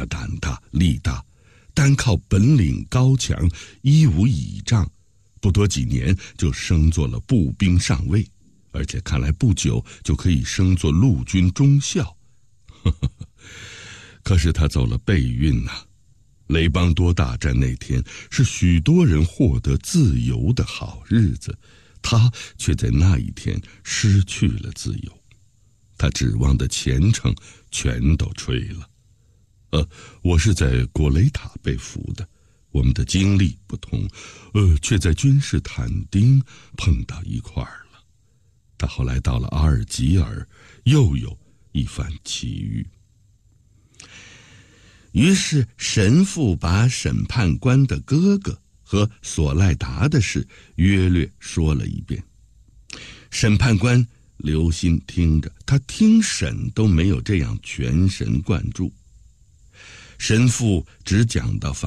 他胆大力大，单靠本领高强，一无倚仗，不多几年就升做了步兵上尉，而且看来不久就可以升做陆军中校。可是他走了背运啊！雷邦多大战那天是许多人获得自由的好日子，他却在那一天失去了自由，他指望的前程全都吹了。我是在果雷塔被俘的，我们的经历不同，却在君士坦丁碰到一块儿了。他后来到了阿尔及尔，又有一番奇遇。于是神父把审判官的哥哥和索赖达的事约略说了一遍。审判官留心听着，他听审都没有这样全神贯注。神父只讲到